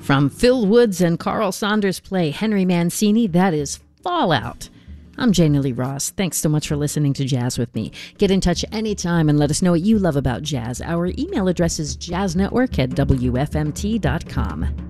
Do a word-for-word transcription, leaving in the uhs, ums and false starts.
From Phil Woods and Carl Saunders' play Henry Mancini, that is Fallout. I'm Jana Lee Ross. Thanks so much for listening to Jazz with me. Get in touch anytime and let us know what you love about jazz. Our email address is jazznetwork at w f m t dot com.